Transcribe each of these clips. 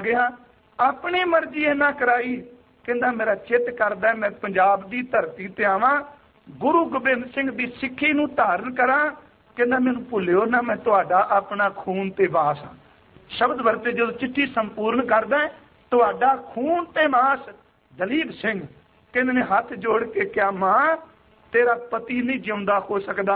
गया, अपनी मर्जी इन्ना कराई। कहंदा मेरा चित करदा मैं पंजाब दी धरती ते आवां, गुरु गोबिंद सिंह दी सिੱਖੀ ਨੂੰ धारण करा। कहंदा मैनूं भुल्लिओ ना, मैं तुहाडा अपना खून ते मास हां। शब्द वरते जो चिट्ठी संपूर्ण करदा है, तुहाडा खून ते मास। दलीप सिंह कहंदे ने हथ जोड़ के क्या मां, तेरा पति नहीं जिउंदा हो सकदा,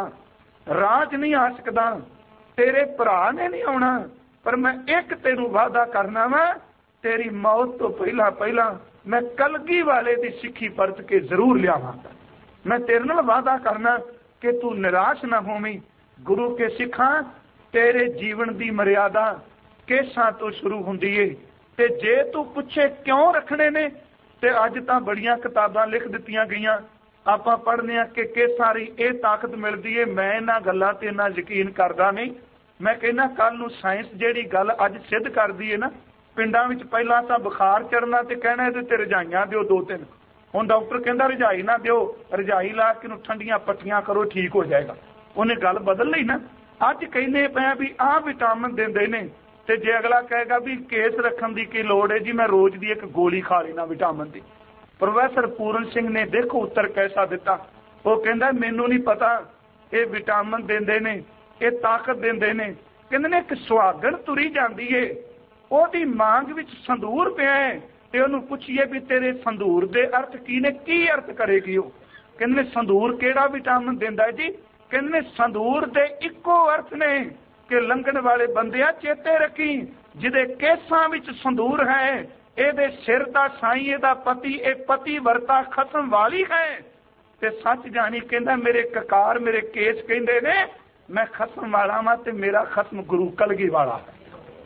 राज नहीं आ सकदा, तेरे भरा ने नहीं आउणा, पर मैं एक तेनू वादा करना वा, तेरी मौत तो पहला पहला मैं कलगी वाले दी सिੱਖੀ परत के जरूर लियावांगा। मैं तेरे नाल वादा करना कि तू निराश ना होवीं। गुरु के सिखा तेरे जीवन दी मर्यादा केसां तो शुरू हुंदी है, ते जे तू पुछे क्यों रखने ने, ते अज तां बड़ियां किताबां लिख दित्तियां गईयां, आपां पढ़ने कि किस सारी ये ताकत मिलती है। मैं इन्हां गल्लां ते इन्ना यकीन करदा नहीं। मैं कहना कल नूं साइंस जिहड़ी गल अज सिद्ध करदी है ना, पिंडां विच पहलां तां बुखार चढ़ना ते कहना इहदे ते रजाइयां दिओ 2-3, हुण डॉक्टर कहंदा रजाई ना दिओ, रजाई ला के नूं ठंडियां पट्टियां करो ठीक हो जाएगा। उन्हें गल बदल लई ना। अज कहने पे भी आह विटामिन दिंदे ने, ते जे अगला कहेगा भी केस रखण दी की लोड़ है जी, मैं रोज दी एक गोली खा लेना विटामिन दी। प्रोफैसर पूरन सिंह ने देखो उत्तर कैसा दिता। वो कहंदा मैनू नहीं पता ये विटामिन दिंदे ने, ये ताकत दिंदे ने। कहंदे ने एक सुहागण तुरी जांदी है, ओदी मांग विच संदूर पिया है, ते ओनू पुछिए भी तेरे संदूर दे अर्थ की ने, की अर्थ करेगी। वो कहंदे ने संदूर केड़ा विटामिन दिंदा है जी। कहंदे ने संदूर दे इक्को अर्थ ने कि लंघण वाले बंदिया चेते रखी, जिदे केसां विच संदूर है, एदे सिर दा साईं एदा पति, ए पति वर्ता खसम वाली है। ते सच जानी कहंदा मेरे ककार मेरे केस कहंदे ने मैं खसम वाला वां, ते मेरा खसम गुरु कलगी वाला है।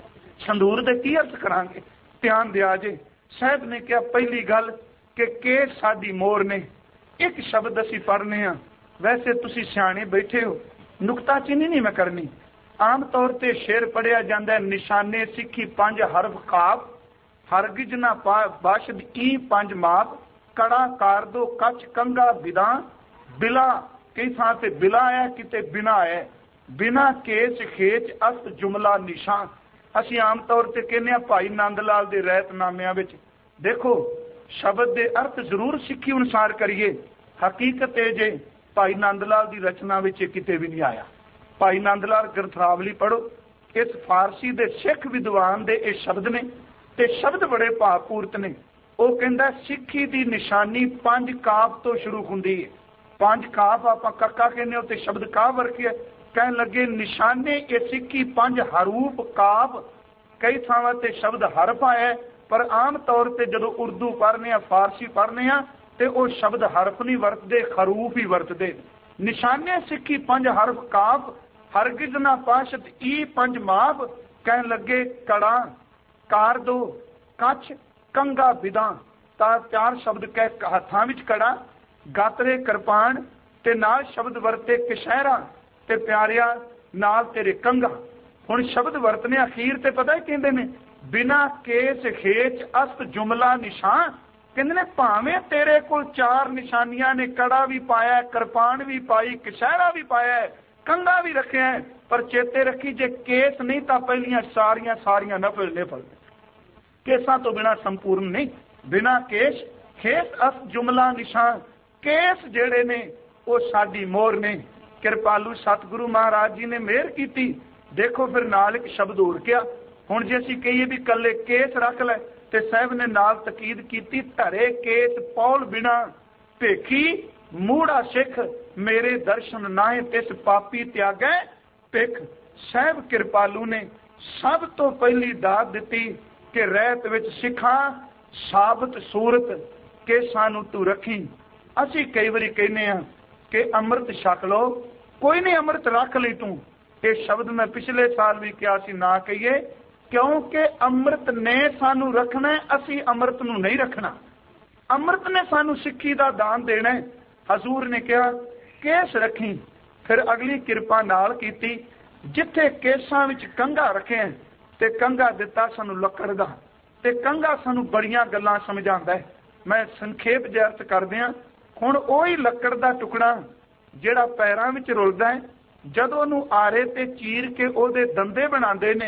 संदूर दे की अर्थ करांगे, ध्यान दिया जे। साहब ने कहा पहली गल कि केस साडी मोर ने। एक शब्द असी पढ़ने आ, वैसे तुसी सियाणे बैठे हो, नुकताचीनी नहीं मैं करनी। आम तौर ते शेर पढ़िया जाता है, निशाने सिੱਖੀ 5 हरफ काफ, हरगिज ना बाशद ई 5 माप, कड़ा कार दो कच कंगा बिदा, बिला कई थां ते बिला है किते बिना है, बिना केस खेच अस्त जुमला निशान। असी आम तौर ते कहने भाई नंद लाल दे रहतनामिਆਂ ਵਿੱਚ देखो शब्द दे अर्थ जरूर सिੱਖੀ अनुसार करिए। हकीकत है जे भाई नंद लाल दी रचना विच किते भी नहीं आया। भाई नंद लाल ग्रंथावली पढ़ो, इस फारसी दे सिख विद्वान दे ये शब्द ने, ते शब्द बड़े भावपूर्त ने। वो कहंदा सिੱਖੀ दी निशानी 5 काफ तो शुरू हुंदी है। 5 काफ आपां कक्का कहने हो, ते शब्द काफ वरखिया कहन लगे निशाने ये सिੱਖੀ 5 हरूप काफ। कई थावां ते शब्द हरफ आया, पर आम तौर ते जदों उर्दू पढ़ने फारसी पढ़ने ते वो शब्द हरफ नहीं वरतदे, हरूफ ही वरतदे। निशाने सिੱਖੀ 5 हरफ काफ, हरगिज ना पाशत ई 5 माप, कहन लगे कड़ा कार दो कछ कंगा बिदा। ता 4 शब्द कह हथां विच कड़ा, गातरे कृपान, ते नाल शब्द वरते कशहरा, ते प्यारिया नाल तेरे कंगा। हुण शब्द वरतने अखीर ते पता है कहंदे ने बिना केस खेच अस्त जुमला निशान। कहंदे ने भावें तेरे कोल 4 निशानियां ने, कड़ा भी पाया, कृपान भी पाई, कशहरा भी पाया, कंगा भी रखे है, पर चेते रखी जे केस नहीं तो पहलियां सारियां नफल निफल। केसां तो बिना संपूर्ण नहीं, बिना केस खेस अस जुमला निशान। केस जेड़े ने वो साडी मोर ने। कृपालू सतगुरु महाराज जी ने मेहर की। देखो फिर नाल एक शब्द होर क्या। हुण जे असीं कहिए भी कल्ले केस रख लै, ते साहब ने नाल तकीद की, धरे केस पौल बिना भेखी मूड़ा सिख, मेरे दर्शन नाए तिस पापी त्यागै भिख। साहब कृपालू ने सब तो पहली दात दिती कि रहत विच सिखां साबत सूरत के सानू तू रखी। असी कई बारी कहने कि अमृत छक लो, कोई नहीं अमृत रख ली तू। ये शब्द मैं पिछले साल भी कहा सी ना कहिए, क्योंकि अमृत ने सानू रखना है, असी अमृत नू नहीं रखना। अमृत ने सानू सिੱਖੀ दा दान देना है। हजूर ने कहा केस रखी, फिर अगली कृपा नाल कीती, जिथे केसां विच कंघा रखे ते कंघा दिता सानू लकड़ दा, ते कंघा सानू बड़ियां गल्लां समझांदा है। मैं संखेप जिक्र करदियां। हुण ओही लकड़ दा टुकड़ा जिहड़ा पैरां विच रुलदा है, जदों नूं आरे ते चीर के ओहदे दंदे बनांदे ने,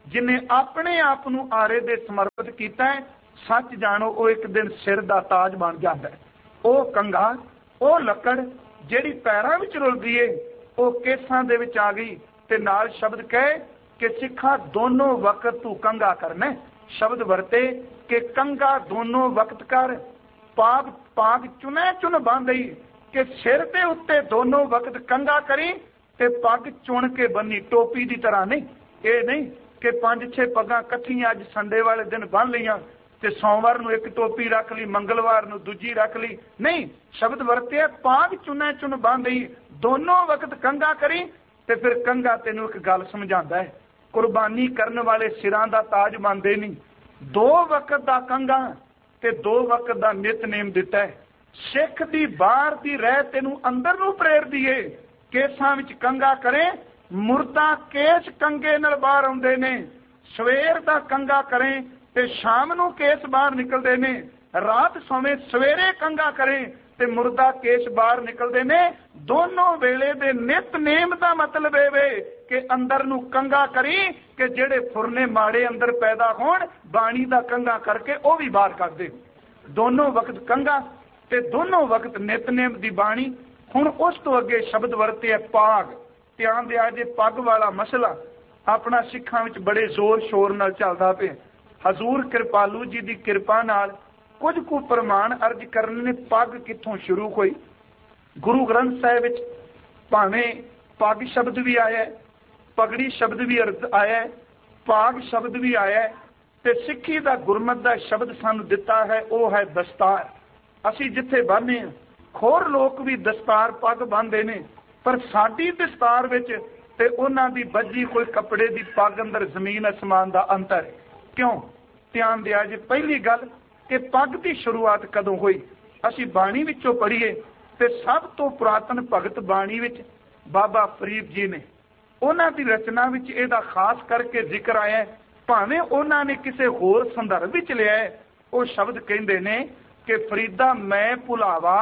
जिन्हें अपने आप नूं आरे दे समर्पित कीता है, सच जानो वो एक दिन सिर दा ताज बन जाता है। वो कंघा, वो लकड़ जिहड़ी पैरां विच रुलदी है, वो केसां दे विच आ गई। ते नाल शब्द कहे कि सिखा दोनों वक्त तू कंघा करना। शब्द वरते कि कंघा दोनों वक्त कर। पाग पाग चुने चुन बांधई कि सिर के उत्ते दोनों वक्त कंघा करी ते पग चुन के बनी, टोपी की तरह नहीं। ये नहीं कि 5-6 पगां कट्ठियां अज संडे वाले दिन बन लियां ते सोमवार नूं एक टोपी रख ली, मंगलवार नूं दूजी रख ली। नहीं, शब्द वरते पाग चुने चुन बांधई, दोनों वक्त कंघा करी। ते फिर कंघा तेनों एक गल समझाता है, कुर्बानी करने वाले सिरां दा ताज बनदे नहीं। 2 वक्त दा कंघा ते 2 वक्त दा नितनेम दिता है। सिख दी बाहर दी रह तेनों अंदर नूं प्रेरदी है। केसां विच कंघा करे, मुर्दा केस कंघे नाल बाहर आउंदे ने। सवेर दा कंघा करे ते शाम नूं केस बाहर निकलदे ने। रात सोवे सवेरे कंघा करे ते मुर्दा केस बाहर निकलदे ने। दोनों वेले दे नितनेम दा मतलब वे कि अंदर नूं कंघा करी कि जेड़े फुरने माड़े अंदर पैदा होण, बाणी दा कंघा करके वो भी बाहर कर दे। दोनों वक्त कंघा ते दोनों वक्त नितनेम दी बाणी। हुण उस तो अगे शब्द वरते पाग। ध्यान दिया जे पग वाला मसला अपना सिखां विच बड़े जोर शोर नाल चलदा पिया। हजूर कृपालू जी की कृपा नाल कुछ को प्रमाण अर्ज करने ने। पग कित्थों शुरू हुई? गुरु ग्रंथ साहिब विच भावें पग शब्द भी आया है, पगड़ी शब्द भी आया है, पाग शब्द भी आया है, ते सिੱਖੀ दा गुरमत दा शब्द सानू दिता है, वो है दस्तार। असी जिथे बन्ने हां, खोर लोग भी दस्तार पग बन्नदे ने, पर साडी दस्तार विच ते उन्हां दी बज्जी कोई कपड़े दी पग अंदर जमीन आसमान दा अंतर है। क्यों? ध्यान दिया जी, पहली गल कि पग की शुरुआत कदों हुई? असी बाणी विचों पढ़ीए ते सब तो पुरातन भगत बाणी विच बाबा फरीद जी ने, उन्हां दी रचना विच इहदा खास करके जिक्र आया है। भावें उन्हां ने किसी होर संदर्भ विच लिया है। वो शब्द कहंदे ने कि फरीदा मैं भुलावा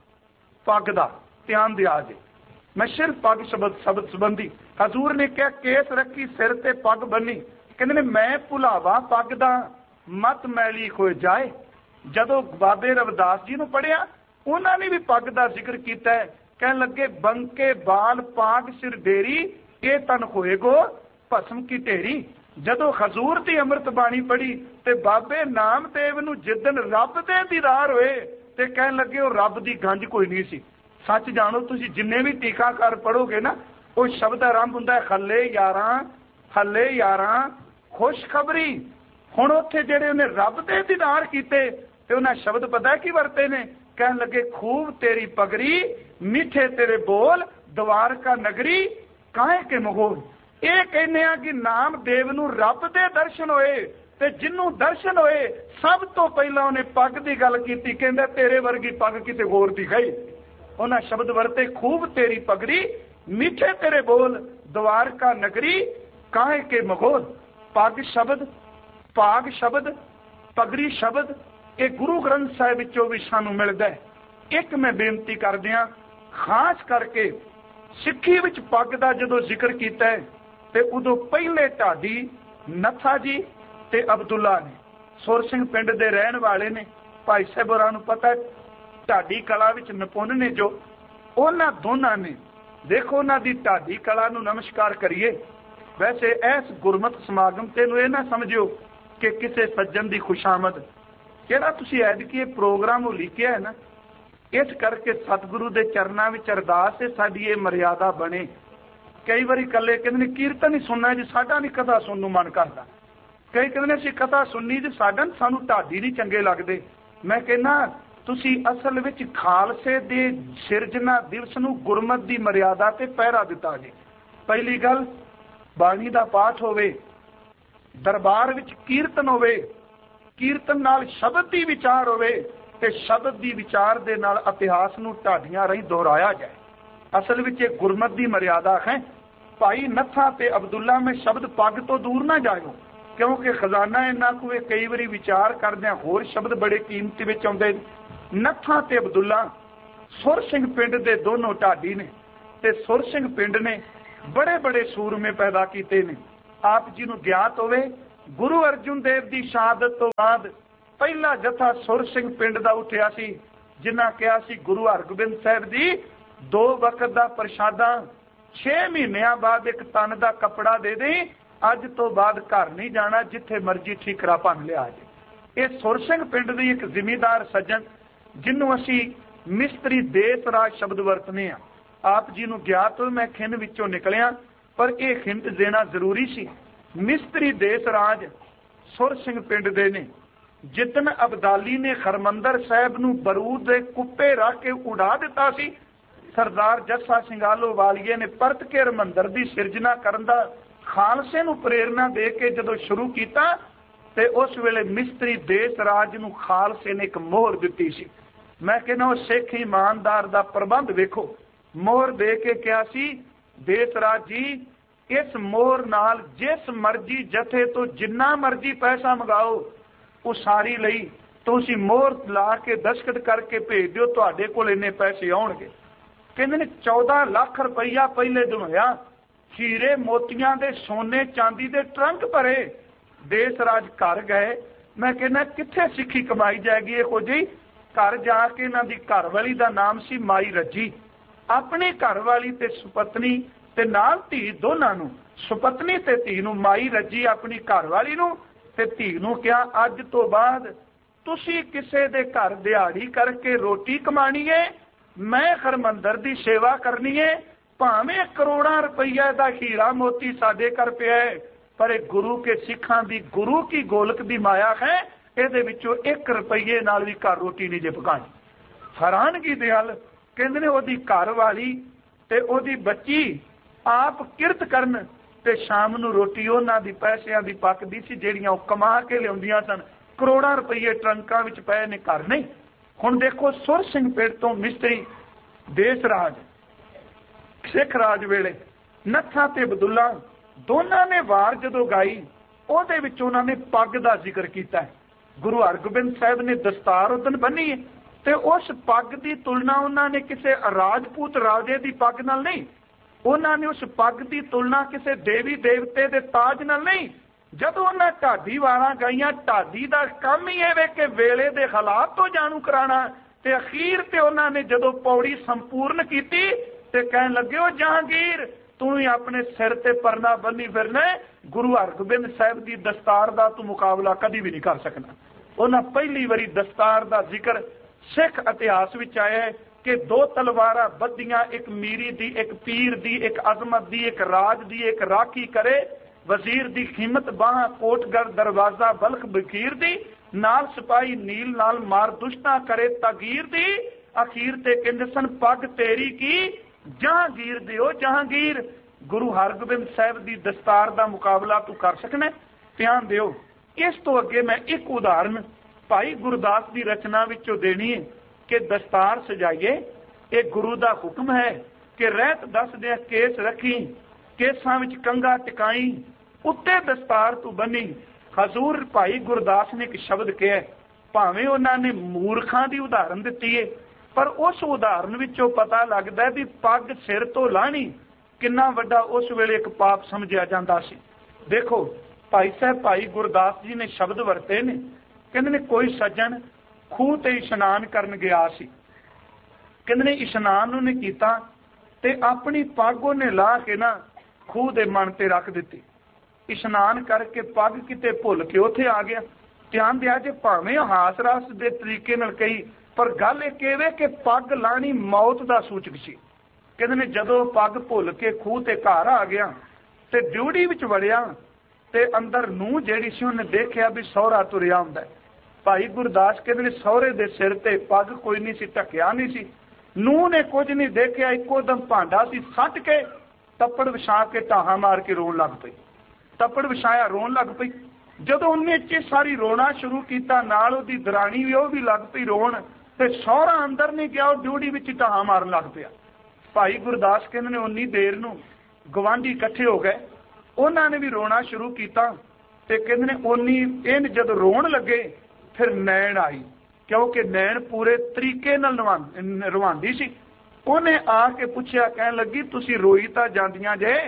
पग दा। ध्यान दिया जी, मैं सिर्फ पग शब्द संबंधी। हजूर ने क्या केस रखी, सिर ते पग बनी, कहंदे ने मैं भुलावा पग दा, मत मैली हो जाए। जदों बाबे रविदास जी नूं पढ़िया, उन्होंने भी पग का जिक्र किया है। कह लगे बंके बाल पाग सिर डेरी, ये तन होएगो भस्म की ढेरी। जदों हजूर की अमृत बाणी पढ़ी ते बाबे नामदेव नूं जिदन रब दे दीदार होए ते कह लगे वो रब की गंज कोई नहीं सी। सच जानो तुसी जिन्ने भी टीकाकार पढ़ोगे ना, वो शब्द आरंभ हुंदा है हले यारां खुशखबरी। हुण उत्थे जिहड़े उन्हें रब दे दीदार कीते ते उन्हें शब्द पता की वरते ने? कह लगे खूब तेरी पगड़ी, मीठे तेरे बोल, द्वारका नगरी काहे के मगोल। ये कहने कि नामदेव नूं रब दे दर्शन होए ते जिन्नू दर्शन होए सब तो पहला उन्हें पग की गल की। कहंदा तेरे वर्गी पग किते होर दिखाई। उन्हें शब्द वरते खूब तेरी पगड़ी, मीठे तेरे बोल, द्वारका नगरी काहे के मगोल। पग शब्द, पाग शब्द, पगड़ी शब्द ये गुरु ग्रंथ साहिब विचों भी सानू मिलदा है। एक मैं बेनती कर दियां, खास करके सिੱਖੀ विच पग का जदों जिक्र किया है ते उदों पहले ढाडी नथा जी ते अब्दुल्ला ने, सुर सिंह पिंड दे रहन वाले ने। भाई साहब होरां नूं पता है ढाडी कला विच निपुण ने जो, उन्हां दोनां ने देखो उन्हां दी ढाडी कला नूं नमस्कार करिए। वैसे इस गुरमत समागम तेनों ये ना समझियो कि किसी सज्जन की खुशामद। ਜਿਹੜਾ ਤੁਸੀਂ ਐਤਕੀ प्रोग्राम लिखिया है ना, इस करके सतगुरु के चरणों में अरदास है साडी ये मर्यादा बने। कई बार कले कहते कीर्तन ही सुनना जी, साडा नहीं कथा सुनने मन करता। कई कहते असीं कथा सुननी जी, साडा सानू ढाडी नहीं चंगे लगते। मैं कहना तुसी असल विच खालसे दे सिरजना दिवस नूं गुरमत की मर्यादा ते पहरा दिता जी। पहली गल बाणी का पाठ होवे, दरबार विच कीर्तन होवे, कीर्तन नाल शब्द की विचार होवे ते शब्द की विचार दे नाल इतिहास नूं ढाडियां रही दोहराया जाए। असल विच ये गुरमत की मर्यादा है। भाई नथा ते अब्दुल्ला में शब्द पग तो दूर ना जाओ, क्योंकि खजाना इन्ना को कई बारी विचार करदे होर शब्द बड़े कीमती विच आउंदे। नथा ते अब्दुल्ला सुर सिंह पिंड दे दोनों ढाडी ने ते सुर सिंह पिंड ने बड़े बड़े सूरमे पैदा किए ने। ਆਪ ਜੀ ਨੂੰ ਗਿਆਤ ਹੋਵੇ, ਗੁਰੂ ਅਰਜਨ ਦੇਵ ਦੀ ਸ਼ਹਾਦਤ ਤੋਂ ਬਾਅਦ ਪਹਿਲਾ ਜਥਾ ਸੁਰ ਸਿੰਘ ਪਿੰਡ ਦਾ ਉੱਠਿਆ ਸੀ, ਜਿਨ੍ਹਾਂ ਕਿਹਾ ਸੀ ਗੁਰੂ ਹਰਗੋਬਿੰਦ ਸਾਹਿਬ ਦੀ 2 ਵਕਤ ਦਾ ਪ੍ਰਸ਼ਾਦਾ 6 ਮਹੀਨਿਆਂ ਬਾਅਦ ਇੱਕ ਤਨ ਦਾ ਕੱਪੜਾ ਦੇ ਦੇ, ਅੱਜ ਤੋਂ ਬਾਅਦ ਘਰ ਨਹੀਂ ਜਾਣਾ, ਜਿੱਥੇ ਮਰਜੀ ਠੀਕਰਾ ਭੰਨ ਲਿਆ ਜੇ। ਇਹ ਸੁਰ ਸਿੰਘ ਪਿੰਡ ਦੀ ਇੱਕ ਜ਼ਿਮੀਂਦਾਰ ਸੱਜਣ, ਜਿਹਨੂੰ ਅਸੀਂ ਮਿਸਤਰੀ ਦੇਸ ਰਾਜ ਸ਼ਬਦ ਵਰਤਨੇ ਆ। ਆਪ ਜੀ ਨੂੰ ਗਿਆਤ ਹੋ, ਮੈਂ ਖਿੰਨ ਵਿੱਚੋਂ ਨਿਕਲਿਆ, ਪਰ ਇਹ ਹਿੰਟ ਦੇਣਾ ਜ਼ਰੂਰੀ ਸੀ। ਮਿਸਤਰੀ ਦੇਸ ਰਾਜ ਸੁਰ ਸਿੰਘ ਪਿੰਡ ਦੇ ਨੇ। ਜਿੱਦਣ ਅਬਦਾਲੀ ਨੇ ਹਰਮੰਦਰ ਸਾਹਿਬ ਨੂੰ ਬਰੂਦ ਦੇ ਕੁੱਪੇ ਰੱਖ ਕੇ ਉਡਾ ਦਿੱਤਾ ਸੀ, ਸਰਦਾਰ ਜੱਸਾ ਸਿੰਘ ਆਹਲੋਵਾਲੀਏ ਨੇ ਪਰਤ ਕੇ ਹਰਮੰਦਰ ਦੀ ਸਿਰਜਣਾ ਕਰਨ ਦਾ ਖਾਲਸੇ ਨੂੰ ਪ੍ਰੇਰਨਾ ਦੇ ਕੇ ਜਦੋਂ ਸ਼ੁਰੂ ਕੀਤਾ, ਤੇ ਉਸ ਵੇਲੇ ਮਿਸਤਰੀ ਦੇਸ ਰਾਜ ਨੂੰ ਖਾਲਸੇ ਨੇ ਇੱਕ ਮੋਹਰ ਦਿੱਤੀ ਸੀ। ਮੈਂ ਕਹਿੰਦਾ ਉਹ ਸਿੱਖ ਇਮਾਨਦਾਰ ਦਾ ਪ੍ਰਬੰਧ ਵੇਖੋ, ਮੋਹਰ ਦੇ ਕੇ ਕਿਹਾ ਸੀ, ਦੇਸ ਰਾਜ ਜੀ ਇਸ ਮੋਹਰ ਨਾਲ ਜਿਸ ਮਰਜ਼ੀ ਜਥੇ ਤੋਂ ਜਿੰਨਾ ਮਰਜ਼ੀ ਪੈਸਾ ਮੰਗਾਓ, ਉਸਾਰੀ ਲਈ ਤੁਸੀਂ ਮੋਹਰ ਲਾ ਕੇ ਦਸਖਤ ਕਰਕੇ ਭੇਜ ਦਿਓ, ਤੁਹਾਡੇ ਕੋਲ ਇੰਨੇ ਪੈਸੇ ਆਉਣਗੇ। ਕਹਿੰਦੇ ਨੇ 14 ਲੱਖ ਰੁਪਈਆ ਪਹਿਲੇ ਦਿਨ ਹੋਇਆ, ਹੀਰੇ ਮੋਤੀਆਂ ਦੇ ਸੋਨੇ ਚਾਂਦੀ ਦੇ ਟਰੰਕ ਭਰੇ। ਦੇਸ ਰਾਜ ਘਰ ਗਏ, ਮੈਂ ਕਹਿੰਦਾ ਕਿੱਥੇ ਸਿੱਖੀ ਕਮਾਈ ਜਾਏਗੀ ਇਹੋ ਜਿਹੀ। ਘਰ ਜਾ ਕੇ ਇਹਨਾਂ ਦੀ ਘਰਵਾਲੀ ਦਾ ਨਾਮ ਸੀ ਮਾਈ ਰੱਜੀ। ਆਪਣੀ ਘਰਵਾਲੀ ਤੇ ਸੁਪਤਨੀ ਤੇ ਨਾਲ ਧੀ ਦੋਨਾਂ ਨੂੰ, ਸੁਪਤਨੀ ਤੇ ਧੀ ਨੂੰ, ਮਾਈ ਰੱਜੀ ਆਪਣੀ ਘਰਵਾਲੀ ਨੂੰ ਤੇ ਧੀ ਨੂੰ ਕਿਹਾ, ਅੱਜ ਤੋਂ ਬਾਅਦ ਤੁਸੀਂ ਕਿਸੇ ਦੇ ਘਰ ਦਿਹਾੜੀ ਕਰਕੇ ਰੋਟੀ ਕਮਾਣੀ ਹੈ, ਮੈਂ ਹਰਮੰਦਰ ਦੀ ਸੇਵਾ ਕਰਨੀ ਹੈ। ਭਾਵੇਂ ਕਰੋੜਾਂ ਰੁਪਈਆ ਦਾ ਹੀਰਾ ਮੋਤੀ ਸਾਡੇ ਘਰ ਪਿਆ ਹੈ, ਪਰ ਇਹ ਗੁਰੂ ਕੇ ਸਿੱਖਾਂ ਦੀ ਗੁਰੂ ਕੀ ਗੋਲਕ ਦੀ ਮਾਇਆ ਹੈ, ਇਹਦੇ ਵਿੱਚੋਂ 1 ਰੁਪਈਏ ਨਾਲ ਵੀ ਘਰ ਰੋਟੀ ਨਹੀਂ ਜੇ ਪਕਾਣੀ। ਹੈਰਾਨਗੀ ਦੇ ਹੱਲ ਕਹਿੰਦੇ ਨੇ ਉਹਦੀ ਘਰ ਵਾਲੀ ਤੇ ਉਹਦੀ ਬੱਚੀ ਆਪ ਕਿਰਤ ਕਰਨ ਤੇ ਸ਼ਾਮ ਨੂੰ ਰੋਟੀ ਉਹਨਾਂ ਦੀ ਪੈਸਿਆਂ ਦੀ ਪੱਕਦੀ ਸੀ, ਜਿਹੜੀਆਂ ਉਹ ਕਮਾ ਕੇ ਲਿਆਉਂਦੀਆਂ ਸਨ। ਕਰੋੜਾਂ ਰੁਪਈਏ ਟਰੰਕਾਂ ਵਿੱਚ ਪਏ ਨੇ, ਘਰ ਨਹੀਂ। ਹੁਣ ਦੇਖੋ ਸੁਰ ਸਿੰਘ ਪਿੰਡ ਤੋਂ ਮਿਸਤਰੀ ਦੇਸ ਰਾਜ ਸਿੱਖ ਰਾਜ ਵੇਲੇ ਨੱਥਾ ਤੇ ਅਬਦੁੱਲਾ ਦੋਨਾਂ ਨੇ ਵਾਰ ਜਦੋਂ ਗਾਈ, ਉਹਦੇ ਵਿੱਚ ਉਹਨਾਂ ਨੇ ਪੱਗ ਦਾ ਜ਼ਿਕਰ ਕੀਤਾ। ਗੁਰੂ ਹਰਗੋਬਿੰਦ ਸਾਹਿਬ ਨੇ ਦਸਤਾਰ ਉਦਨ ਬੰਨੀ ਹੈ, ਤੇ ਉਸ ਪੱਗ ਦੀ ਤੁਲਨਾ ਉਹਨਾਂ ਨੇ ਕਿਸੇ ਰਾਜਪੂਤ ਰਾਜੇ ਦੀ ਪੱਗ ਨਾਲ ਨਹੀਂ, ਉਹਨਾਂ ਨੇ ਉਸ ਪੱਗ ਦੀ ਤੁਲਨਾ ਕਿਸੇ ਦੇਵੀ ਦੇਵਤੇ ਦੇ ਤਾਜ ਨਾਲ ਨਹੀਂ। ਜਦੋਂ ਉਹਨਾਂ ਢਾਡੀ ਵਾਰਾਂ ਗਾਈਆਂ, ਢਾਡੀ ਦਾ ਕੰਮ ਹੀ ਇਹ ਵੇ ਕਿ ਵੇਲੇ ਦੇ ਹਾਲਾਤ ਤੋਂ ਜਾਣੂ ਕਰਾਉਣਾ, ਤੇ ਅਖੀਰ ਤੇ ਉਹਨਾਂ ਨੇ ਜਦੋਂ ਪੌੜੀ ਸੰਪੂਰਨ ਕੀਤੀ ਤੇ ਕਹਿਣ ਲੱਗੇ, ਉਹ ਜਹਾਂਗੀਰ ਤੂੰ ਹੀ ਆਪਣੇ ਸਿਰ ਤੇ ਪਰਨਾ ਬੰਨੀ ਫਿਰਨਾ, ਗੁਰੂ ਹਰਗੋਬਿੰਦ ਸਾਹਿਬ ਦੀ ਦਸਤਾਰ ਦਾ ਤੂੰ ਮੁਕਾਬਲਾ ਕਦੀ ਵੀ ਨਹੀਂ ਕਰ ਸਕਣਾ। ਉਹਨਾਂ ਪਹਿਲੀ ਵਾਰੀ ਦਸਤਾਰ ਦਾ ਜ਼ਿਕਰ ਸਿੱਖ ਇਤਿਹਾਸ ਵਿੱਚ ਆਇਆ ਹੈ ਕਿ 2 ਤਲਵਾਰਾਂ ਬੱਧੀਆਂ, ਇੱਕ ਮੀਰੀ ਦੀ, ਇੱਕ ਪੀਰ ਦੀ, ਇੱਕ ਅਜ਼ਮਤ ਦੀ, ਇੱਕ ਰਾਜ ਦੀ, ਇੱਕ ਰਾਖੀ ਕਰੇ ਵਜ਼ੀਰ ਦੀ, ਹਿੰਮਤ ਬਾਹਾਂ ਕੋਟਗੜ ਦਰਵਾਜ਼ਾ ਬਲਖ ਬਖੀਰ ਦੀ, ਨਾਲ ਸਿਪਾਹੀ ਨੀਲ ਨਾਲ ਮਾਰ ਦੁਸ਼ਟਾਂ ਕਰੇ ਤਾਗੀਰ ਦੀ। ਅਖੀਰ ਤੇ ਕਹਿੰਦੇ ਸਨ, ਪੱਗ ਤੇਰੀ ਕੀ ਜਹਾਂਗੀਰ ਦਿਓ ਜਹਾਂਗੀਰ। ਗੁਰੂ ਹਰਗੋਬਿੰਦ ਸਾਹਿਬ ਦੀ ਦਸਤਾਰ ਦਾ ਮੁਕਾਬਲਾ ਤੂੰ ਕਰ ਸਕਣਾ? ਧਿਆਨ ਦਿਓ। ਇਸ ਤੋਂ ਅੱਗੇ ਮੈਂ ਇੱਕ ਉਦਾਹਰਨ ਭਾਈ ਗੁਰਦਾਸ ਦੀ ਰਚਨਾ ਵਿੱਚੋਂ ਦੇਣੀ ਹੈ ਕਿ ਦਸਤਾਰ ਸਜਾਈਏ, ਇਹ ਗੁਰੂ ਦਾ ਹੁਕਮ ਹੈ ਕਿ ਰਹਿਤ ਦੱਸਦਿਆਂ ਕੇਸ ਰੱਖੀ, ਕੇਸਾਂ ਵਿੱਚ ਕੰਘਾ ਟਿਕਾਈ, ਉੱਤੇ ਦਸਤਾਰ ਤੂੰ ਬੰਨੀ। ਹਜ਼ੂਰ ਭਾਈ ਗੁਰਦਾਸ ਨੇ ਇੱਕ ਸ਼ਬਦ ਕਿਹਾ, ਭਾਵੇਂ ਉਹਨਾਂ ਨੇ ਮੂਰਖਾਂ ਦੀ ਉਦਾਹਰਨ ਦਿੱਤੀ ਹੈ, ਪਰ ਉਸ ਉਦਾਹਰਨ ਵਿੱਚੋਂ ਪਤਾ ਲੱਗਦਾ ਵੀ ਪੱਗ ਸਿਰ ਤੋਂ ਲਾਹਣੀ ਕਿੰਨਾ ਵੱਡਾ ਉਸ ਵੇਲੇ ਇੱਕ ਪਾਪ ਸਮਝਿਆ ਜਾਂਦਾ ਸੀ। ਦੇਖੋ ਭਾਈ ਸਾਹਿਬ ਭਾਈ ਗੁਰਦਾਸ ਜੀ ਨੇ ਸ਼ਬਦ ਵਰਤੇ ਨੇ, ਕਹਿੰਦੇ ਨੇ ਕੋਈ ਸੱਜਣ ਖੂਹ ਤੇ ਇਸ਼ਨਾਨ ਕਰਨ ਗਿਆ ਸੀ, ਕਹਿੰਦੇ ਨੇ ਇਸ਼ਨਾਨ ਉਹਨੇ ਕੀਤਾ ਤੇ ਆਪਣੀ ਪੱਗ ਉਹਨੇ ਲਾ ਕੇ ਨਾ ਖੂਹ ਦੇ ਮਣ ਤੇ ਰੱਖ ਦਿੱਤੀ। ਇਸ਼ਨਾਨ ਕਰਕੇ ਪੱਗ ਕਿਤੇ ਭੁੱਲ ਕੇ ਉੱਥੇ ਆ ਗਿਆ। ਧਿਆਨ ਦਿਆ ਜੇ, ਭਾਵੇਂ ਹਾਸ ਰਸ ਦੇ ਤਰੀਕੇ ਨਾਲ ਕਹੀ, ਪਰ ਗੱਲ ਇਹ ਕਹਵੇ ਕਿ ਪੱਗ ਲਾਣੀ ਮੌਤ ਦਾ ਸੂਚਕ ਸੀ। ਕਹਿੰਦੇ ਨੇ ਜਦੋਂ ਪੱਗ ਭੁੱਲ ਕੇ ਖੂਹ ਤੇ ਘਰ ਆ ਗਿਆ ਤੇ ਡਿਊਟੀ ਵਿੱਚ ਵੜਿਆ ਤੇ ਅੰਦਰ ਨੂੰ ਜਿਹੜੀ ਸੀ ਉਹਨੇ ਦੇਖਿਆ ਵੀ ਸਹੁਰਾ ਤੁਰਿਆ ਹੁੰਦਾ। ਭਾਈ ਗੁਰਦਾਸ ਕਹਿੰਦੇ ਨੇ ਸਹੁਰੇ ਦੇ ਸਿਰ ਤੇ ਪੱਗ ਕੋਈ ਨਹੀਂ ਸੀ, ਢੱਕਿਆ ਨਹੀਂ ਸੀ। ਨੂੰਹ ਨੇ ਕੁਝ ਨਹੀਂ ਦੇਖਿਆ, ਇੱਕੋ ਦਮ ਭਾਂਡਾ ਸੀ ਸੱਟ ਕੇ ਤੱਪੜ ਵਿਛਾ ਕੇ ਢਾਹਾਂ ਮਾਰ ਕੇ ਰੋਣ ਲੱਗ ਪਈ। ਤੱਪੜ ਵਿਛਾਇਆ, ਰੋਣ ਲੱਗ ਪਈ। ਜਦੋਂ ਉਹਨੇ ਚ ਸਾਰੀ ਰੋਣਾ ਸ਼ੁਰੂ ਕੀਤਾ, ਨਾਲ ਉਹਦੀ ਦਰਾਣੀ ਵੀ ਉਹ ਵੀ ਲੱਗ ਪਈ ਰੋਣ, ਤੇ ਸਹੁਰਾ ਅੰਦਰ ਨਹੀਂ ਗਿਆ, ਉਹ ਡਿਊਟੀ ਵਿੱਚ ਢਾਹਾਂ ਮਾਰਨ ਲੱਗ ਪਿਆ। ਭਾਈ ਗੁਰਦਾਸ ਕਹਿੰਦੇ ਨੇ ਉਨੀ ਦੇਰ ਨੂੰ ਗਵਾਂਢੀ ਇਕੱਠੇ ਹੋ ਗਏ, ਉਹਨਾਂ ਨੇ ਵੀ ਰੋਣਾ ਸ਼ੁਰੂ ਕੀਤਾ, ਤੇ ਕਹਿੰਦੇ ਨੇ ਉਨੀ ਇਹਨ ਜਦੋਂ ਰੋਣ ਲੱਗੇ ਫਿਰ ਨੈਣ ਆਈ, ਕਿਉਂਕਿ ਨੈਣ ਪੂਰੇ ਤਰੀਕੇ ਨਾਲ ਰਵਾਂਦੀ ਸੀ। ਉਹਨੇ ਆ ਕੇ ਪੁੱਛਿਆ, ਕਹਿਣ ਲੱਗੀ ਤੁਸੀਂ ਰੋਈ ਤਾਂ ਜਾਂਦੀਆਂ ਜੇ,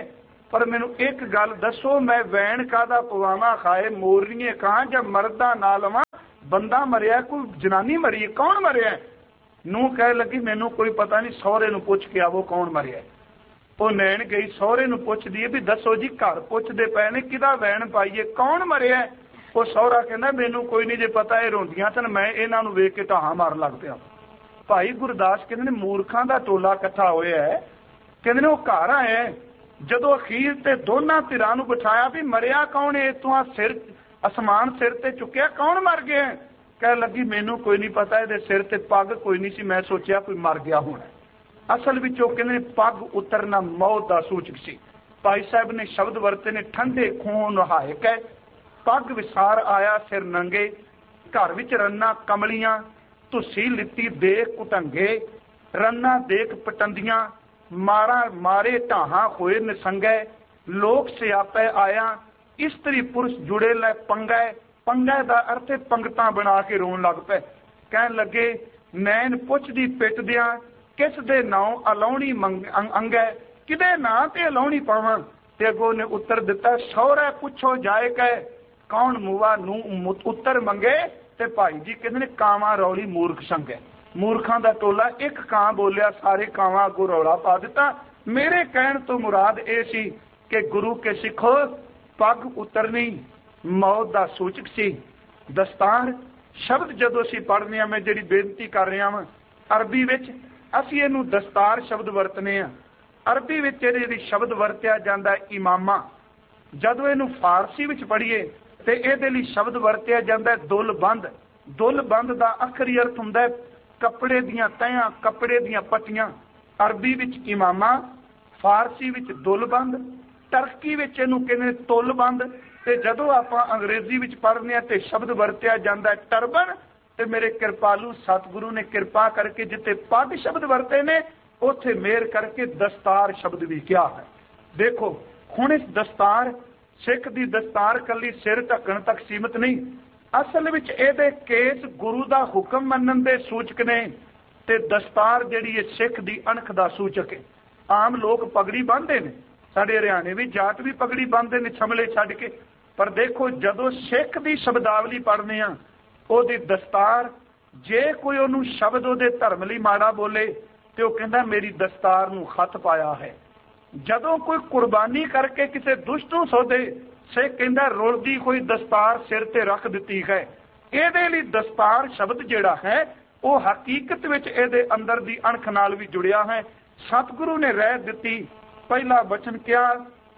पर मैनू एक गल दसो, मैं वैन कादा पवावा खाए मोरनीए कहाँ जब मर्दा ना लवा, बंदा मरिया कोई जनानी मरी है, कौन मरिया? नूं कह लगी मैनू कोई पता नहीं, सौहरे नूं पुछ के आवो कौन मरिया। वो नैन गई सौहरे नूं पुछदी है भी दसो जी, घर पुछदे पे ने किदा वैन पाईए, कौन मरिया? वो सौहरा कहना मैनू कोई नहीं जे पता, ये रोंदियां सन, मैं इन्हां नूं वेख के ढाहां मार लग पिया। भाई गुरदास कहते ने मूर्खां दा टोला इकट्ठा होया है, कहते ने वो घर आया जदों अखीर ते दोनों धिरां नूं बिठाया भी मरिया कौन है, इतों सिर आसमान सिर ते चुकिया, कौन मर गया? कह लगी मैनू कोई नहीं पता, ये सिर ते पग कोई नहीं सी, मैं सोचा कोई मर गया होना। असल विच वो कहते पग उतरना मौत का सूचक सी। भाई साहब ने शब्द वरते ने ठंडे खूह नहाए कै, पग विसार आया सिर नंगे, घर विच रन्ना कमलियां, तुसी लित्ती देख कुटंगे, रन्ना देख पटंदियां, मारा मारे ढाहां होए निसंगे, लोक सियापे आया, इस्त्री पुरुष जुड़े लै पंगै, पंगै दा अर्थ पंगतां बना के रोन लग पे। कहन लगे नैन पुछदी पिटदियां, किस दे नां अलाउणी अंगै, किदे नां ते अलाउणी पावां? ते अगों ने उत्तर दिता, सौहरे पुछो जाए कै, कौन मुआ नूं उत्तर मंगे? ते भाई जी कहते ने कावां रौली मूर्ख संगे। मूर्खां दा टोला, एक कां बोलिया सारे कावां अगों रौला पा दिता। मेरे कहण तो मुराद ये सी कि गुरु के सिखो पग उतरनी मौत का सूचक सी। दस्तार शब्द जदों असीं पढ़ने आ, मैं जिहड़ी बेनती कर रहा वां, अरबी विच असीं इहनूं दस्तार शब्द वरतने आ, अरबी विच इहदे शब्द वरतिया जांदा इमामा। जदों इहनूं फारसी विच पढ़ीए ते इहदे लई शब्द वरतिया जांदा दुलबंद। दुलबंद दा आखरी अर्थ हुंदा है कपड़े दियां तैयां, कपड़े दियां पट्टियां। अरबी विच इमामा, फारसी विच दुलबंद, टर्की विच इहनूं कहंदे तुलबंद, ते जदों आपां अंग्रेजी विच पढ़ने ते शब्द वरतिया जांदा है टर्बन। ते मेरे कृपालू सतगुरु ने कृपा करके जिथे पग शब्द वरते ने उथे मेहर करके दस्तार शब्द भी क्या है। देखो हुण इस दस्तार, सिख दी दस्तार कली सिर ढकण तक सीमित नहीं, असल विच इहदे केस गुरु दा हुक्म मनण दे सूचक ने, ते दस्तार जिहड़ी है सिख दी अणख दा सूचक है। आम लोग पगड़ी बांधे ने, साडे हरियाणे भी जाट भी पगड़ी बांधे ने छमले छड्ड के, पर देखो जदों सिख दी शब्दावली पढ़ने आ ओहदी दस्तार, जे कोई उहनूं शब्द उहदे धर्म लई माड़ा बोले ते ओह कहंदा मेरी दस्तार नूं खत पाया है। जदों कोई कुर्बानी करके किसी दुष्ट नूं सोधे, सिख कहंदा रुलदी कोई दस्तार सिर ते रख दित्ती है। इहदे लई दस्तार शब्द जिहड़ा है वह हकीकत विच इहदे अंदर दी अणख नाल भी जुड़िया है। सतगुरु ने रह दित्ती, पहला वचन क्या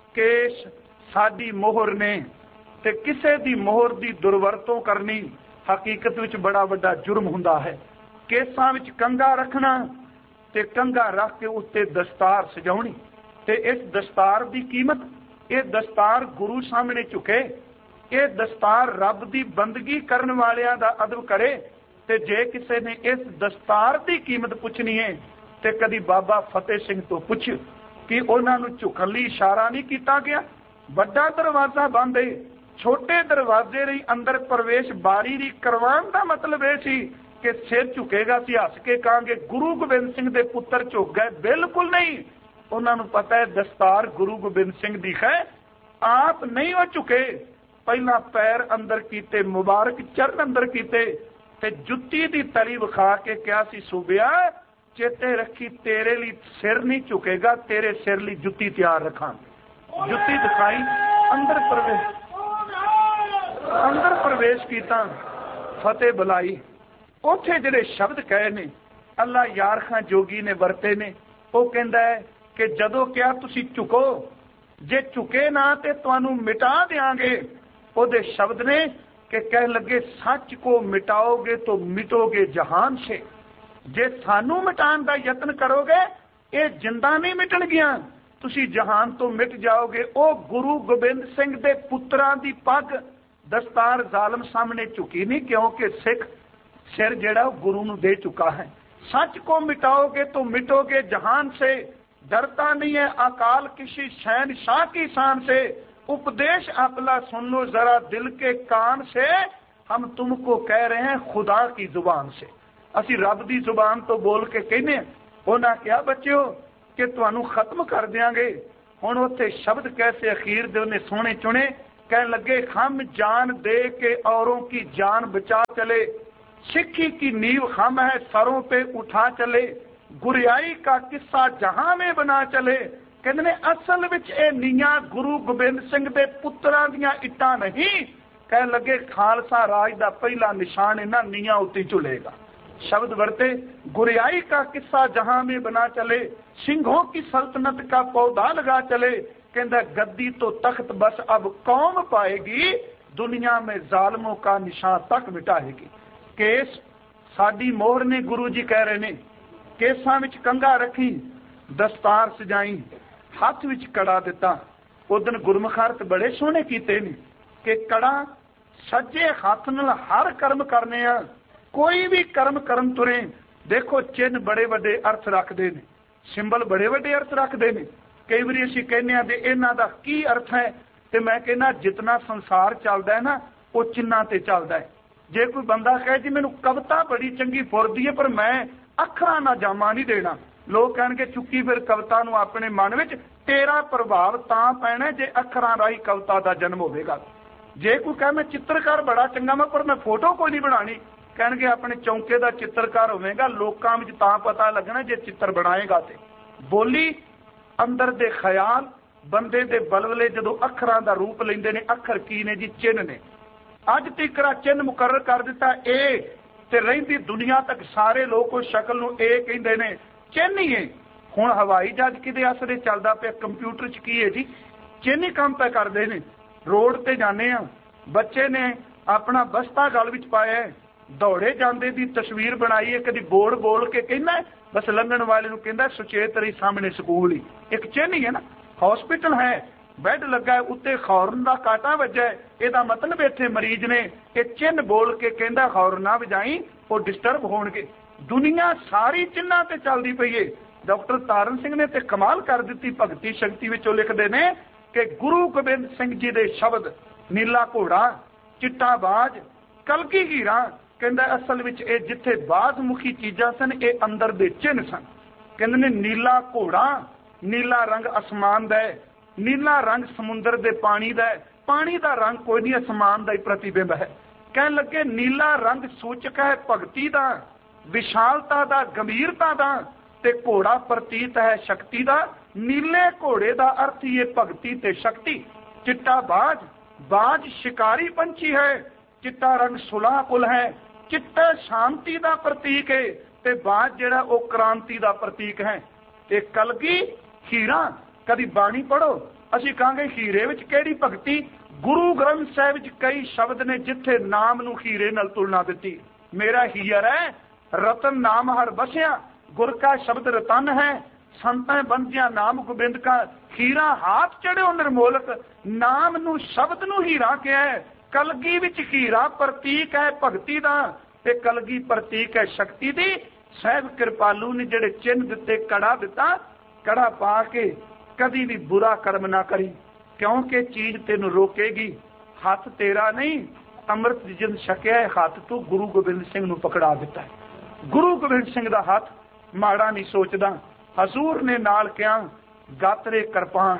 केश साडी मोहर ने, ते किसे दी मोहर दी दुरवरतों करनी हकीकत विच बड़ा वड्डा जुर्म हुंदा है। केसां विच कंघा रखना ते कंघा रख के उत्ते दस्तार सजाउणी, ते इस दस्तार दी कीमत, ये दस्तार गुरु सामने झुके, ये दस्तार रब दी बंदगी करन वालियां दा अदब करे। ते जे किसी ने इस दस्तार दी कीमत पुछनी है ते कदी बाबा फतेह सिंह तो पुछ कि उन्हां नूं झुकण लई इशारा नहीं कीता गया। वड्डा दरवाजा बंद है, छोटे दरवाजे रही अंदर प्रवेश बारी री करवाण दा मतलब यह सी कि सिर झुकेगा सी हस के कहांगे गुरु गोबिंद सिंह दे पुत्र झुक गए, बिल्कुल नहीं। उन्होंने पता है दस्तार गुरु गोबिंद सिंह दी है, आप नहीं वो झुके, पहला पैर अंदर कीते, मुबारक चरण अंदर कीते, ते जुत्ती दी तली विखा के क्या सी सूबिया चेते रखी तेरे लिए सिर नहीं झुकेगा, तेरे सिर लिए जुत्ती तैयार रखा। जुत्ती दिखाई, अंदर प्रवेश किया, फतेह बुलाई। उथे जिहड़े शब्द कहे ने अल्लाह यार खां जोगी ने वरते ने, वो कहंदा है कि जदों क्या तुसी झुको, जे झुके ना ते तुहानू मिटा देंगे। ओदे शब्द ने कि कह लगे सच को मिटाओगे तो मिटोगे जहान से। जे सानू मिटाण दा यत्न करोगे ये जिंदा नहीं मिटणगियां, तुसी जहान तो मिट जाओगे। ओ गुरु गोबिंद सिंह दे पुत्रां दी पग दस्तार जालम सामने झुकी नहीं, क्योंकि सिख सिर जेड़ा गुरु नूं दे चुका है। सच को मिटाओगे तो मिटोगे जहान से, डरता नहीं है अकाल किसी शहनशाह की शान से। उपदेश अपना सुन लो जरा दिल के कान से, हम तुमको कह रहे हैं खुदा की जुबान से। असी रब की जुबान तो बोल के कहने। उन्हें क्या बच्चों कि तुहानू खत्म कर देंगे, हुण उत्थे शब्द कैसे अखीर दे उन्हें सोहणे चुने, कहने लगे हम जान दे के औरों की जान बचा चले, सिक्खी की नींव हम है सरों पे उठा चले, गुरियाई का किस्सा जहां में बना चले। कहते ने असल विच ये नीयां गुरु गोबिंद सिंह दे पुत्रां दीयां इट्टां नहीं, कह लगे खालसा राज दा पहला निशान इन्हां नीयां उत्ते झुलेगा। शब्द वर्ते गुरियाई का किस्सा जहां में बना चले, सिंहों की सल्तनत का पौधा लगा चले। कहता गद्दी तो तख्त बस अब कौम पाएगी, दुनिया में जालमों का निशान तक मिटाएगी। केस साडी मोहर ने गुरु जी कह रहे ने, केसां विच कंघा रखी, दस्तार सजाई, हथ विच कड़ा दिता। उदन गुरमुख अर्थ बड़े सोहने कीते ने कि कड़ा सज्जे हथ नाल हर कर्म करने आ, कोई भी कर्म करन तुरे। देखो चिन्ह बड़े वड्डे अर्थ रखते हैं, सिंबल बड़े वड्डे अर्थ रखते हैं। कई बार असीं कहने आ इन्हां दा की अर्थ है, तो मैं कहना जितना संसार चलता है ना वो चिन्हां ते चलता है। जे कोई बंदा कहे जी मैनूं कविता बड़ी चंगी फुरदी है पर मैं अखरां ना जामा नहीं देना, लोग कहणगे चुक्की फिर कविता नूं अपने मन विच, तेरा प्रभाव तां पैना जे अखरां राही कविता दा जन्म होवेगा। जे कोई कहे मैं चित्रकार बड़ा चंगा मैं पर मैं फोटो कोई नहीं बनानी, कहणगे अपने चौंके दा चित्रकार होवेगा, लोकां विच तां पता लगना जे चित्र बनाएगा। ते बोली अंदर दे ख्याल बंदे दे बलवले जदों अखरां दा रूप लैंदे ने, अखर की ने जी चिन्ह ने। अज तिकरा चिन्ह मुकर्रर कर दिता ए, ते रहिंदी दुनिया तक सारे लोग उस शक्ल नूं ए कहिंदे ने, चिन्ह ही है। हुण हवाई जहाज किदे असरे चलदा पिया, कंप्यूटर च की है जी, चिन्ह ही काम पे करदे ने। रोड ते जाने आ, बच्चे ने अपना बस्ता गल विच पाया, दौड़े जांदे दी तस्वीर बनाई है, कदी बोर्ड बोल के कहना बस लंघण वाले नूं कहंदा सुचेत रही सामने स्कूल ही, एक चिन्ह ही है ना। हॉस्पिटल है, बैड लगा है, उत्ते खौरन का कांटा वजा है, ਇਹਦਾ मतलब इत्थे मरीज ने एक चिन्ह बोल के कहंदा खौर ना वजाई वो डिस्टर्ब होणगे। दुनिया सारी चिन्हां ते चलदी पई है। डॉक्टर तारण सिंह ने ते कमाल कर दित्ती, भगती शक्ति विचों लिखदे ने कि गुरु गोबिंद सिंह जी दे शब्द नीला घोड़ा, चिट्टा बाज, कलकी हीरा, कहंदा असल विच ये जिथे बाजमुखी चीजां सन ये अंदर दे चिन्ह सन। कहंदे ने नीला घोड़ा, नीला रंग आसमान दा है, नीला रंग समुंदर दे पानी दा है, पानी दा रंग कोई नहीं आसमान दा ही प्रतिबिंब है। कहन लगे नीला रंग सूचक है भगती दा, विशालता दा, गंभीरता दा, ते घोड़ा प्रतीत है शक्ति दा। नीले घोड़े दा अर्थ ही भगती ते शक्ति। चिट्टा बाज, बाज शिकारी पंछी है, चिट्टा रंग सुलह कुल है, चिट्टा शांति दा प्रतीक है, ते बाज जिहड़ा वो क्रांति दा प्रतीक है। ते कलगी हीरा, कदी बाणी पढ़ो असीं कहांगे हीरे विच किहड़ी भगती। गुरु ग्रंथ साहिब विच कई शब्द ने जिथे नाम नूं हीरे नाल तुलना दित्ती। मेरा हीर है रतन नाम हर बसिया, गुर का शब्द रतन है, संतां बंदियां नाम गोबिंद का। हीरा हाथ चढ़ियो निर्मोलक, नाम नूं शब्द नूं हीरा कहा है। कलगी विच हीरा प्रतीक है भगती दा, ते कलगी प्रतीक है शक्ति दी। साहिब कृपालू ने जिहड़े चिन्ह दिते, कड़ा दिता, कड़ा पा के कदी भी बुरा कर्म ना करी, क्योंकि चीज तेनू रोकेगी। हाथ तेरा नहीं, अमृत जिन छकिया है हाथ तू गुरु गोबिंद सिंह नू पकड़ा दिता है। गुरु गोबिंद सिंह दा हाथ माड़ा नहीं सोचदा। हजूर ने नाल कहा गातरे करपान,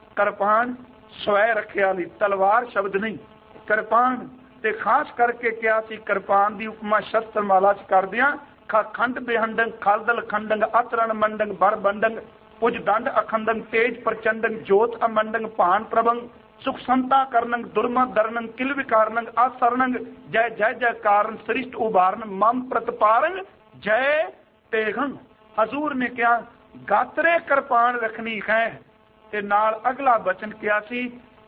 करपान स्वै रखे वाली तलवार शब्द नहीं, करपान ते खास करके क्या सी करपान दी उपमा शस्त्र माला च कर दिया। खंड बेहंडंग खालदल खंडंग अतरण मंडंग बर बंडंग पुज दंड अखंडंग तेज प्रचंडंग जोत अमंडंग भान प्रभंग सुख संता करनंग दुर्म दरनंग किल विकारनंग आसरणंग जय जय जय कारण सृष्ट उबारन मम प्रतपारंग जय तेगन। हजूर ने क्या गातरे कृपान रखनी है, ते नाल अगला वचन क्या सी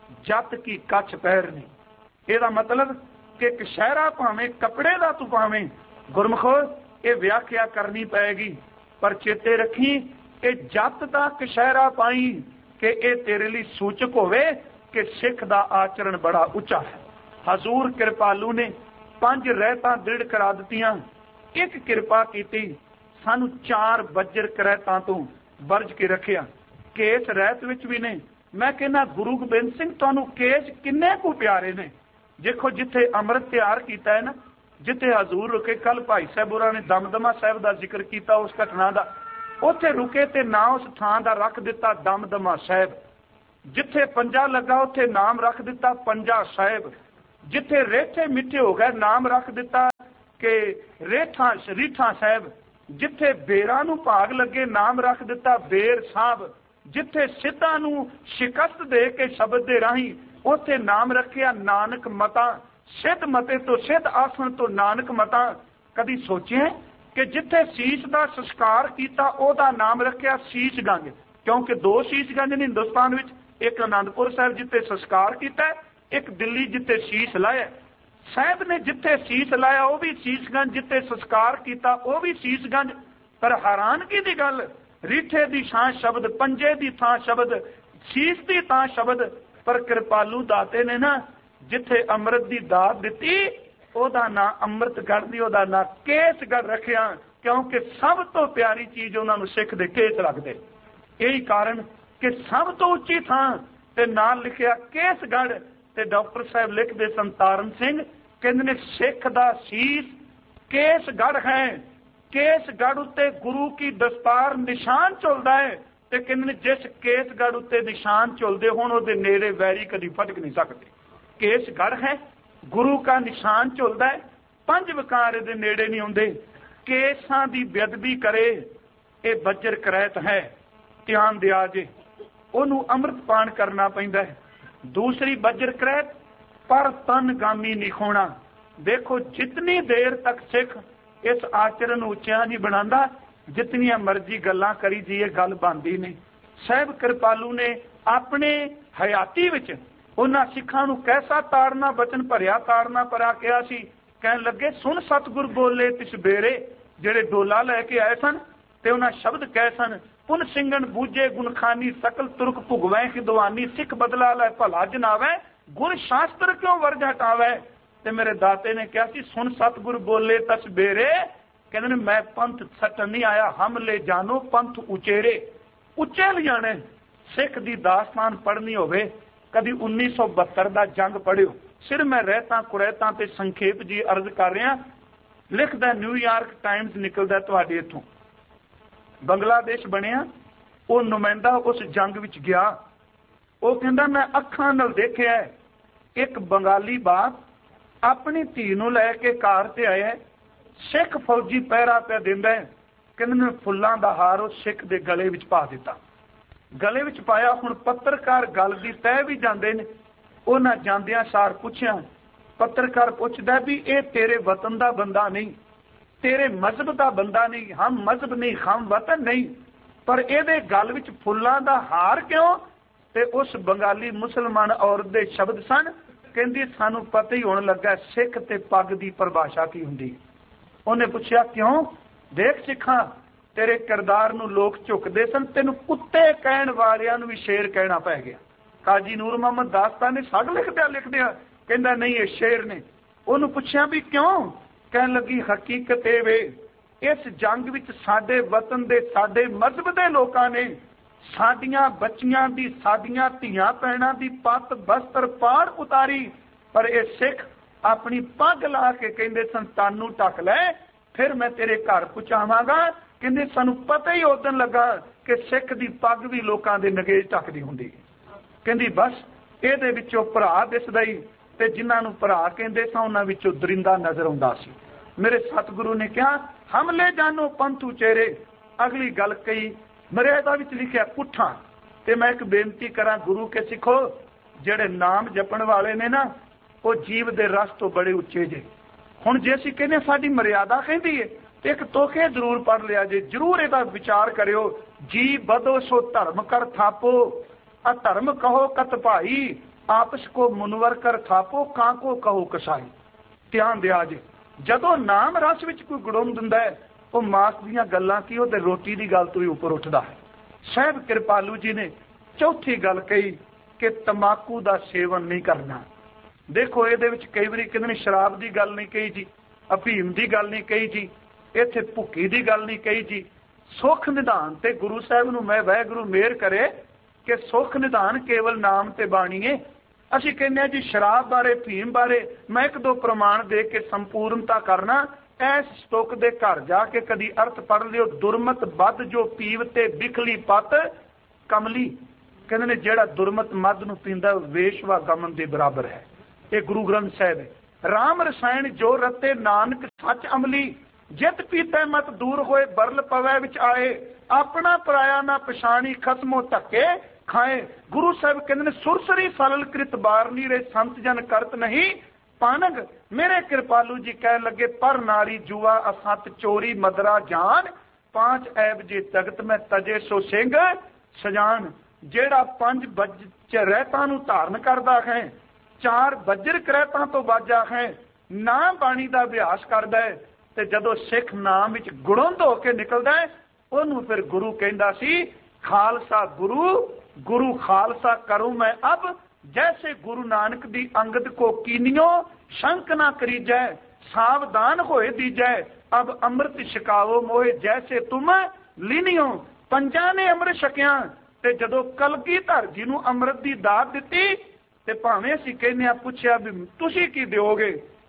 जत की कच्छ पैरनी। ਇਹਦਾ मतलब कि कशहरा भावें कपड़े दा तू भावें, गुरमुखो ये व्याख्या करनी पैगी, पर चेते रखी ये जत दा कशहरा पाई कि ये तेरे लिए सूचक होवे कि सिख दा आचरण बड़ा उच्चा है। हजूर कृपालू ने 5 रहतां दृढ़ करा दित्तियां। एक किरपा कीती, सानू 4 बज्जर करैतां तो बरज के रखिया। केस रहत विच भी ने। मैं कहना गुरु गोबिंद सिंह तुहानू केस किन्ने को प्यारे ने। देखो जिथे अमृत तैयार किया है ना, जिथे हजूर रुके, कल भाई साहब होरां ने दमदमा साहिब का जिक्र किया उस घटना का, उत्थे रुके ते ना उस थां दा रख दिता दमदमा साहिब। जिथे पंजा लगा उत्थे नाम रख दिता पंजा साहिब। जिथे रेठे मिठे हो गए नाम रख दिता कि रीठा साहिब। जिथे बेरा नूं भाग लगे नाम रख दिता बेर साहब। जिथे सिद्धा नूं शिकस्त दे के शब्द दे राही उत्थे नाम रखिया नानक मता। सिद्ध मते तो सिद्ध आसन तो नानक मता। कदी सोचे कि जिथे शीश का संस्कार किया ओदा नाम रखिया शीशगंज, क्योंकि दो शीशगंज ने हिंदुस्तान विच, एक आनंदपुर साहिब जिथे संस्कार किया, एक दिल्ली जिथे शीश लाया। साहिब ने जिथे शीश लाया वह भी शीशगंज, जिथे संस्कार किया वह भी शीशगंज। पर हैरानगी की गल, रीठे की थां शब्द, पंजे की थां शब्द, शीश की थां शब्द। पर कृपालू दाते ने ना जिथे अमृत की दात दिती ओदा ना अमृतगढ़ दी ओदा ना केसगढ़ रखिया, क्योंकि सब तो प्यारी चीज उन्होंने सिख दे केस रखते। यही कारण कि सब तो उच्ची थां ते नाल लिखिया केसगढ़। ते डॉक्टर साहब लिखते सन तारण सिंह, कहते ने सिख दा शीश केसगढ़ है। केसगढ़ उत्ते गुरु की दस्तार निशान झुलदा है। ते कहते ने जिस केसगढ़ उत्ते निशान झुलदे होण उहदे नेड़े वैरी कदी फटक नहीं सकते। केसगढ़ है, गुरु का निशान झुलदा है, पंज विकार दे नेड़े नहीं आउंदे। केसां दी बेअदबी करे ये बज्जर करैत है, ध्यान दिया जे ओनू अमृत पान करना पैंदा है। दूसरी बज्जर करैत पर तन गामी नहीं खोना। देखो जितनी देर तक सिख इस आचरण उच्चा नहीं बनाता, जितनियां मर्जी गल्लां करी जीए गल बनदी नहीं। साहिब कृपालू ने अपने हयाती विच उन्हां सिखां नूं कैसा ताड़ना बचन भरिया ताड़ना परा किया सी। कहन लगे सुन सतगुर बोले तिस बेरे, जेड़े डोला लैके आए सन ते उन्हां शब्द कहे सन, पुन सिंगन बूझे गुणखानी सकल तुरक भुगवै खिदवानी। सिख बदला लै भला जनावै गुण शास्त्र क्यों वर्ज हटावै। ते मेरे दाते ने कहा सी सुन सतगुर बोले तस बेरे, कहते मैं पंथ सटन नहीं आया, हम ले जानो पंथ उचेरे। उच्चे ले जाने। सिख दी दास्तान पढ़नी होवे कभी 1972 का जंग पढ़ियो। सिर मैं रहता कुरैता ते संखेप जी अर्ज कर रहा। लिखदा न्यूयॉर्क टाइम्स निकलदा तुहाडे इथों, बंगलादेश बनिया, वो नुमाइंदा उस जंग विच गया। वो कहंदा मैं अखां नाल देखिया एक बंगाली बाप अपनी धी नूं लैके कार ते आया, सिख फौजी पहरा पे दिंदा है। कहंदे ने फुल्लां दा हार उस सिख दे गले विच पा दिता, गले विच पाया। हुण पत्रकार गल दी तय भी जांदे ने। उन्हां जांदियां सार पुछया, पत्रकार पुछदा भी ये तेरे वतन दा बंदा नहीं, तेरे मजहब दा बंदा नहीं, हम मजहब नहीं हम वतन नहीं, पर इहदे गल विच फुल्लां दा हार क्यों। ते उस बंगाली मुसलमान औरत दे शब्द सन, कहंदी सानू पता ही होण लगा सिख ते पग दी परिभाषा की हुंदी। उन्हें पूछया क्यों। देख सिखा तेरे किरदार नूं लोग झुकदे सन, तेनू कुत्ते कहण वालियां नूं भी शेर कहना पै गया। काजी नूर मोहम्मद दास्तान ने सग लिखदिया कहंदा नहीं ये शेर ने। उन्होंने पूछया भी क्यों। कहन लगी हकीकत ये वे इस जंग विच साडे वतन दे साडे मजहब दे लोकां ने साडियां बच्चियां दी साडियां धीआं भैणां दी पत बस्तर पाड़ उतारी, पर ये सिख अपनी पग ला के कहंदे सन तानू ढक लै फिर मैं तेरे घर पहुंचावांगा। कहंदे सानू पता ही उदन लगा कि सिख दी पग भी लोकां दे नगेज ढकदी हुंदी। कहंदी बस इहदे विचों भरा दिसदा ही, ते जिन्हां नूं भरा कहंदे सन उन्हां विचों दरिंदा नजर आउंदा सी। मेरे सतगुरु ने कहा हम ले जानो पंथ उचेरे। अगली गल कही मर्यादा विच लिखिया पुठा। ते मैं एक बेनती करा गुरु के सिखो, जेड़े नाम जपण वाले ने ना वो जीव दे रस तो बड़े उच्चे जे। हुण जे असीं कहने साडी मर्यादा कहंदी है ते एक तोखे जरूर पढ़ लिया जे, जरूर इहदा विचार करियो। जी बदो सो धर्म कर थापो, अधर्म कहो कत भाई, आपस को मुनवर कर थापो, कां को कहो कसाई। ध्यान दिया जे जदों नाम रस विच कोई गुड़ुम दिंदा है वो मास दीयां गल्लां की वो रोटी की गल तो ही उपर उठदा है। साहिब कृपालू जी ने चौथी गल कही कि तंबाकू का सेवन नहीं करना। देखो ये कई बार कहते शराब की गल नहीं कही जी, अफीम की गल नहीं कही जी, इत्थे भुक्की की गल नहीं कही जी। सुख निधान ते गुरु साहब नूं मैं वाहिगुरू मेहर करे कि सुख निधान केवल नाम ते बाणी है। असीं कहने जी शराब बारे अफीम बारे मैं एक दो प्रमाण दे के संपूर्णता करना। ऐस स्टुक दे घर जाके कदी अर्थ पढ़ लियो, दुरमत बद जो पीवते बिखली पत कमली। कहते ने जेड़ा दुरमत मद नूं पींदा वेशवा गमन दे बराबर है। ये गुरु ग्रंथ साहिब है। राम रसायन जो रते नानक सच अमली, जित पीते मत दूर होए बरल पवै विच आए, अपना पराया ना पछाणी खसमो धक्के खाए। गुरु साहिब कहते ने सुरसरी फलल कृत बारनी रे संत जन करत नहीं पानग। मेरे कृपालू जी कह लगे पर नारी जुआ असत चोरी मदरा जान, पांच ऐब जे जगत में तजे सो सिंह सजान। जेड़ा पंज बज रहता नूं धारण करदा है, चार बजर करैतां तो बाजा है, ना बाणी दा अभ्यास करदा है, ते जदों सिख नाम विच गुणवंत हो के निकलदा है, ओनूं फिर गुरु कहंदा सी खालसा गुरु, गुरु खालसा करूं मैं अब, जैसे गुरु नानक दी अंगद को कीनियो, शंक ना करीजै सावधान होए दीजै, अब अमृत छकावो मोए जैसे तुम लीनियो। पंजा ने अमृत छकिया ते जदों कलगीधर जी नूं अमृत दी दात दित्ती ते भावें असीं कहने आ पुछया भी तुसीं की दिओगे,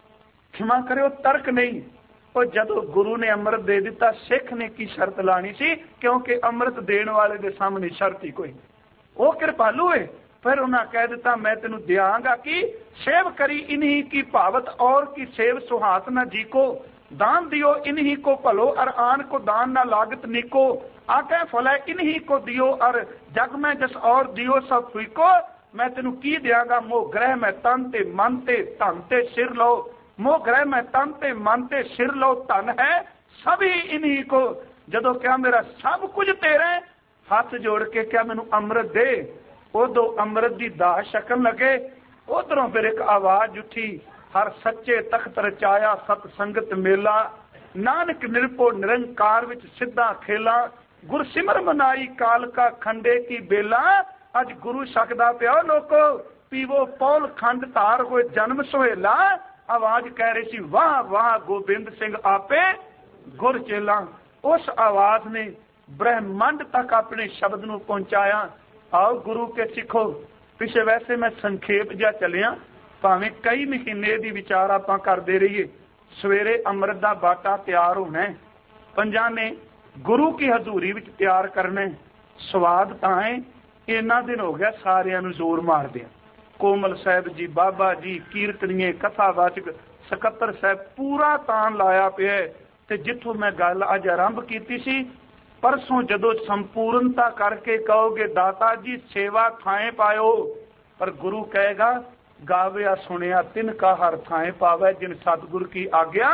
क्षमा करियो तर्क नहीं। और जदों गुरु ने अमृत दे दिता सिख ने की शर्त लानी सी, क्योंकि अमृत देण वाले दे सामने शर्त ही कोई। वो कृपालू है। फिर उन्हें कह दिता मैं तेनू दियांगा कि सेव करी इन्हीं की भावत और की सेव सुहात न जी को, दान दियो इन्हीं को भलो और आन को दान न लागत निको, आगे फलै इन्हीं को दियो और जग में जस और दियो सब फीको। मैं तेनू की दियांगा मोह ग्रह में तन ते मन ते धन ते सिर लो, मोह ग्रह में तन ते मन ते सिर लो धन है सभी इन्हीं को। जदों क्या मेरा सब कुछ तेरे, हाथ जोड़ के क्या मैनू अमृत दे। उदों अमृत की दाह छकन लगे। उधरों फिर एक आवाज उठी, हर सच्चे तख्त रचाया सत संगत मेला, नानक निरपो निरंकार विच सिद्धा खेला, गुरसिमर मनाई काल का खंडे की बेला। अज गुरु सकदा पिया लोको, पीवो पौल खंड तार होए जन्म सुहेला। आवाज कह रही सी वाह वाह गोबिंद सिंह आपे गुर चेला। उस आवाज ने ब्रह्मंड तक अपने शब्द नूं पहुंचाया। आओ गुरु के सिखो। पिछे वैसे मैं संखेप जा चलिया, भावें कई महीने दी विचार आपां करदे रहिए। सवेरे अमृत दा बाटा तैयार होना है, पंजां ने गुरु की हजूरी विच तैयार करना। स्वाद तां है इन्ना दिन हो गया सारियां नूं जोर मारदे। कोमल साहिब जी, बाबा जी, कीर्तनीए, कथावाचक, सकत्तर साहब पूरा तान लाया पिया। ते जिथों मैं गल अज आरंभ कीती सी, परसों जदों संपूर्णता करके कहोगे दाता जी सेवा थाए पायो, पर गुरु कहेगा गाविया सुनिया तिनका हर थाए पावे, जिन सतगुर की आज्ञा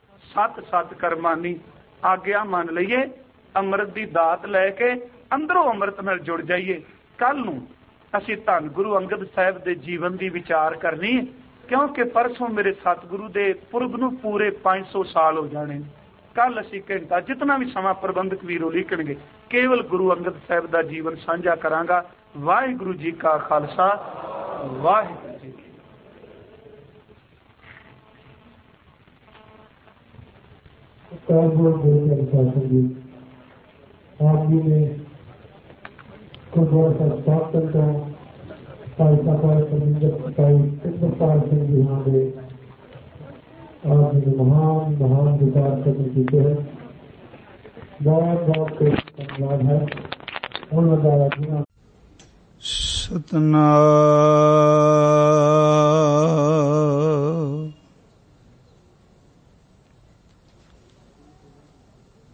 सत सत करमानी। आज्ञा मान लईए, अमृत की दात लैके अंदरों अमृत नाल जुड़ जाइए। कल नूं असीं धन गुरु अंगद साहिब के जीवन की विचार करनी, क्योंकि परसों मेरे सतगुरु के पुरब नूं पूरे 500 साल हो जाने। कल असीं घंटा जितना भी समा प्रबंधक वीरों लिखणगे केवल गुरु अंगद साहिब का जीवन साझा करांगा। वाहिगुरू जी का खालसा, वाहिगुरू जी की। आप जी ने गुरुद्वारा ਸਾਹਿਬ ਸਥਾਪਨ ਤੋਂ ਭਾਈ ਸਾਹਿਬ ਇੰਦਰਪਾਲ ਸਿੰਘ ਜੀ ਦੇ आप जी महान महान विचार करने कीते हैं। बहुत बहुत धन्यवाद है उन सतनाम।